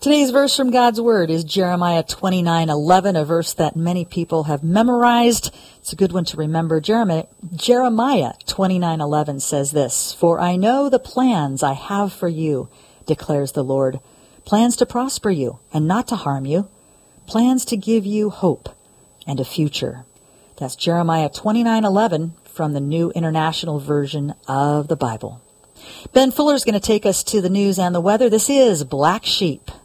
Today's verse from God's Word is Jeremiah 29:11, a verse that many people have memorized. It's a good one to remember. Jeremiah 29:11 says this, "For I know the plans I have for you, declares the Lord, plans to prosper you and not to harm you, plans to give you hope and a future." That's Jeremiah 29:11 from the New International Version of the Bible. Ben Fuller is going to take us to the news and the weather. This is Black Sheep.